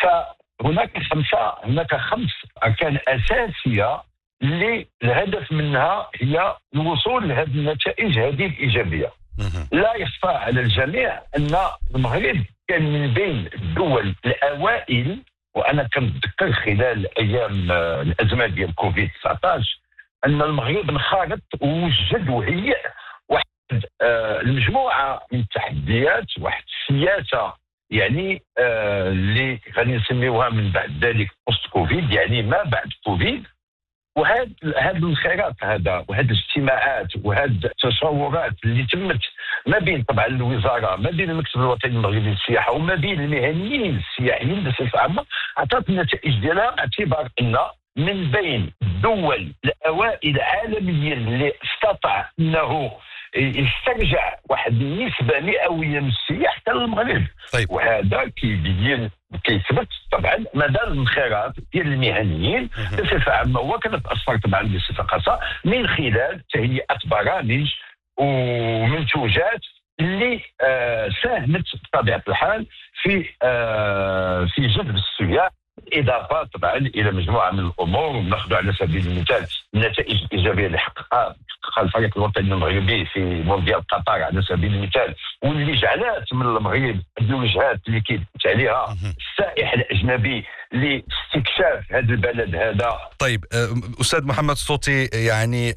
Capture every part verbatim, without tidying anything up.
فهناك خمسة هناك خمس أركان أساسية اللي الهدف منها هي الوصول لهذه النتائج هذه الإيجابية. لا يخفى على الجميع أن المغرب كان من بين الدول الأوائل، وأنا كنتذكر خلال أيام الأزمة ديال كوفيد تسعطاش أن المغرب انخرط ووجد وهيئ واحد المجموعة من التحديات، واحد السياسة يعني آه اللي غادي نسميوها من بعد ذلك بوست كوفيد، يعني ما بعد كوفيد. وهذا هذا الخيرات هذا وهذه الاجتماعات وهذه التشاورات اللي تمت ما بين طبعا الوزاره، ما بين المكتب الوطني المغربي للسياحه وما بين المهنيين السياحيين بصفه عامه، عطات النتائج ديالها، باعتبار ان من بين الدول الاوائل عالميا اللي استطاع انه يسترجع واحد النسبه مئويه من السياح حتى للمغرب. طيب. وهذا كيبين كيثبت طبعا مدى الانخراط ديال المهنيين بصفه عامه، وكنتاثر طبعا بصفه خاصه من خلال تهيئه برامج ومنتوجات اللي آه ساهمت بطبيعه الحال في آه في جذب السياح، إضافة طبعا إلى مجموعة من الأمور. نأخذ على سبيل المثال النتائج الإيجابية اللي حققها حققها الفريق الوطني المغربي في مونديال قطر على سبيل المثال، واللي جعلت من المغرب الوجهات اللي كيدت عليها السائح الأجنبي لاستكشاف هذا البلد هذا. طيب أستاذ محمد الصوتي، يعني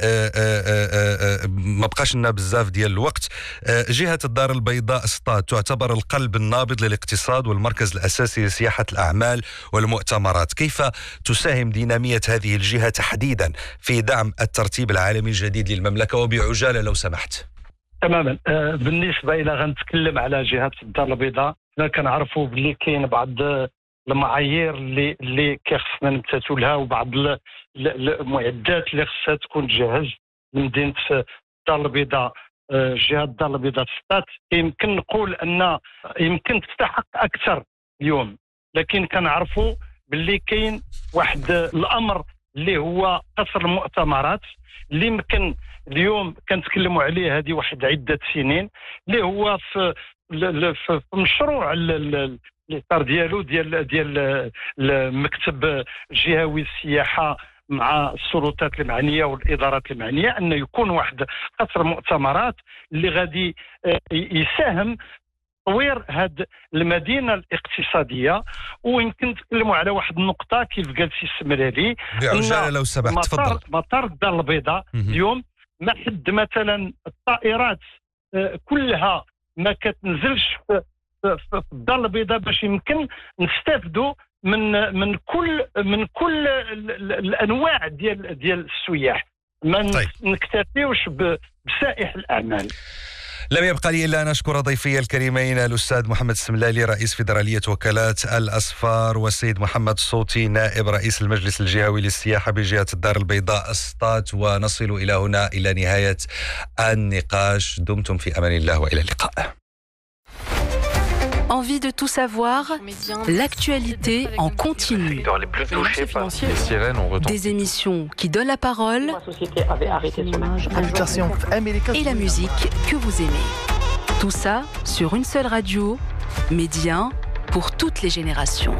ما بقاش لنا بزاف ديال الوقت. جهة الدار البيضاء سطات تعتبر القلب النابض للاقتصاد والمركز الأساسي لسياحة الأعمال والمؤتمرات. كيف تساهم دينامية هذه الجهة تحديدا في دعم الترتيب العالمي الجديد للمملكة؟ وبعجالة لو سمحت. تماما. آه بالنسبة إلى غنتكلم على جهة الدار البيضاء، حنا كنعرفوا باللي كاين بعض المعايير اللي اللي كيخصنا نمتثلوا لها، وبعض المعدات اللي خصها تكون تجهز لمدينة الدار البيضاء. آه جهة الدار البيضاء سطات يمكن نقول أن يمكن تستحق أكثر اليوم، لكن كنعرفوا باللي كاين واحد الامر اللي هو قصر المؤتمرات اللي يمكن اليوم كنتكلموا عليه هذه واحد عده سنين، اللي هو في في مشروع الاطار ديالو ديال ديال المكتب الجهوي السياحه مع السلطات المعنيه والادارات المعنيه، انه يكون واحد قصر مؤتمرات اللي غادي يساهم تطوير هذه المدينه الاقتصاديه. ويمكن نتكلموا على واحد النقطه كيف قال سي السمرالي، بعجاله لو سمحت تفضل. مطار الدار البيضاء اليوم ما حد مثلا الطائرات كلها ما كتنزلش في, في الدار البيضاء باش يمكن نستافدوا من من كل من كل الانواع ديال ديال السياح، ما طيب. نكتفيوش بسائح الاعمال. لم يبقى لي إلا أن أشكر ضيفي الكريمين الأستاذ محمد السملالي رئيس فيدرالية وكالات الأسفار، والسيد محمد الصوتي نائب رئيس المجلس الجهوي للسياحة بجهة الدار البيضاء سطات. ونصل إلى هنا إلى نهاية النقاش. دمتم في أمان الله وإلى اللقاء. Envie de tout savoir, l'actualité en continu. Des émissions qui donnent la parole et la musique que vous aimez. Tout ça sur une seule radio, Média pour toutes les générations.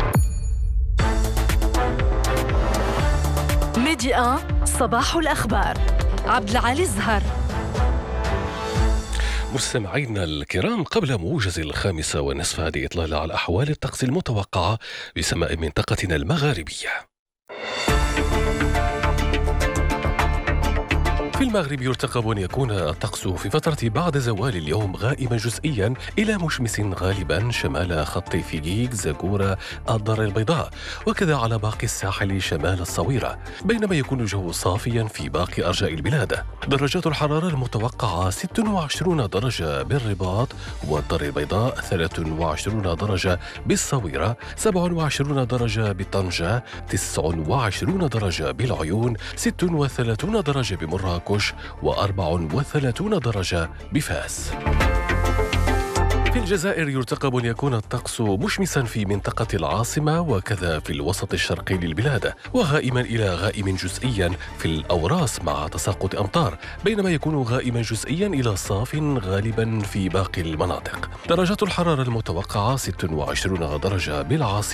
Média صباح الأخبار. عبد العالي الزهر. مستمعينا الكرام، قبل موجز الخامسة والنصف هذه إطلالة على أحوال الطقس المتوقعة بسماء منطقتنا المغاربية. في المغرب يرتقب أن يكون الطقس في فترة بعد زوال اليوم غائما جزئيا إلى مشمس غالبا شمال خط فيجيك زاكورة الدار البيضاء، وكذا على باقي الساحل شمال الصويرة، بينما يكون الجو صافيا في باقي أرجاء البلاد. درجات الحرارة المتوقعة ستة وعشرين درجة بالرباط والدار البيضاء، ثلاثة وعشرين درجة بالصويرة، سبعة وعشرين درجة بطنجة، تسعة وعشرين درجة بالعيون، ستة وثلاثين درجة بمراكش، وأربعة وثلاثين درجة بفاس. في الجزائر يرتقب أن يكون الطقس مشمسا في منطقة العاصمة وكذا في الوسط الشرقي للبلاد، وغائما إلى غائم جزئيا في الأوراس مع تساقط أمطار، بينما يكون غائما جزئيا إلى صاف غالبا في باقي المناطق. درجات الحرارة المتوقعة ستة وعشرين درجة بالعاصمة،